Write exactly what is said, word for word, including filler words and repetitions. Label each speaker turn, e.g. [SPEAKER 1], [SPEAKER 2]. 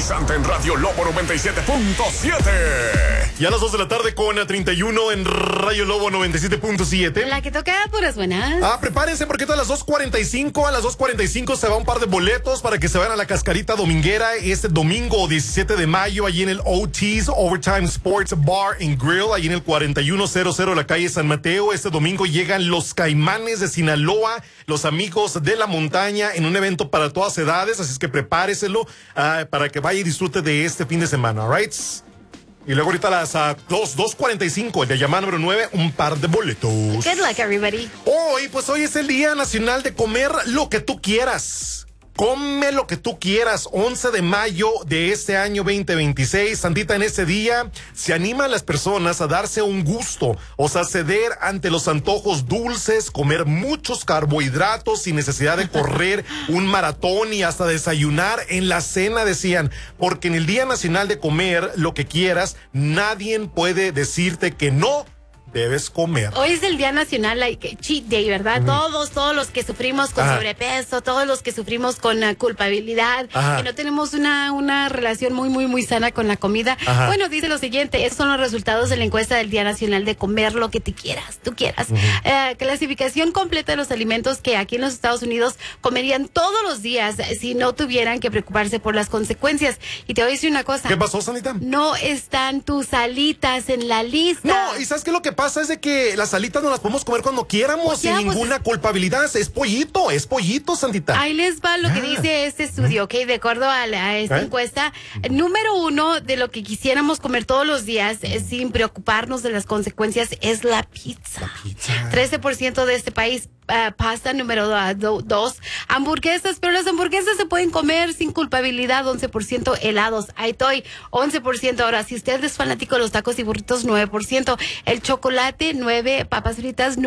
[SPEAKER 1] energizante en Radio Lobo noventa y siete punto siete.
[SPEAKER 2] Y a las dos de la tarde con treinta y uno en Radio Lobo noventa y siete punto siete.
[SPEAKER 3] La que toca puras buenas.
[SPEAKER 2] Ah, prepárense porque a las dos cuarenta y cinco, a las dos cuarenta y cinco se va un par de boletos para que se vayan a la Cascarita Dominguera este domingo diecisiete de mayo, allí en el O T's, Overtime Sports Bar and Grill, allí en el cuarenta y uno cero cero la calle San Mateo. Este domingo llegan los Caimanes de Sinaloa, los amigos de la montaña, en un evento para todas edades, así es que prepáreselo uh, para que vaya y disfrute de este fin de semana, all right? Y luego ahorita a las uh, dos cuarenta y cinco, el de llamada número nueve, un par de boletos.
[SPEAKER 3] Good luck, everybody.
[SPEAKER 2] Hoy, pues hoy es el Día Nacional de Comer lo que tú quieras. Come lo que tú quieras. once de mayo de este año veinte veintiséis. Santita, en ese día se anima a las personas a darse un gusto, o sea, ceder ante los antojos dulces, comer muchos carbohidratos sin necesidad de correr un maratón y hasta desayunar en la cena, decían, porque en el Día Nacional de Comer lo que quieras, nadie puede decirte que no debes comer.
[SPEAKER 3] Hoy es el Día Nacional, like, Cheat Day, ¿verdad? Mm. Todos, todos los que sufrimos con Ajá. sobrepeso, todos los que sufrimos con uh, culpabilidad, Ajá. que no tenemos una, una relación muy, muy, muy sana con la comida. Ajá. Bueno, dice lo siguiente, estos son los resultados de la encuesta del Día Nacional de Comer lo que te quieras, tú quieras. Uh-huh. Uh, clasificación completa de los alimentos que aquí en los Estados Unidos comerían todos los días si no tuvieran que preocuparse por las consecuencias. Y te voy a decir una cosa.
[SPEAKER 2] ¿Qué pasó, Sanita?
[SPEAKER 3] No están tus alitas en la lista.
[SPEAKER 2] No, ¿y sabes qué es lo que pasa? Es de que las alitas no las podemos comer cuando quieramos, ya, sin pues, ninguna culpabilidad. Es pollito, es pollito, Santita.
[SPEAKER 3] Ahí les va lo ah. que dice este estudio, ¿ok? De acuerdo a, la, a esta ¿Eh? encuesta, número uno de lo que quisiéramos comer todos los días eh, sin preocuparnos de las consecuencias es la pizza. La pizza. trece por ciento de este país. Uh, pasta, número do, dos, hamburguesas, pero las hamburguesas se pueden comer sin culpabilidad. Once por ciento helados, ahí estoy, once por ciento. Ahora, si usted es fanático de los tacos y burritos, nueve por ciento, el chocolate, nueve, papas fritas,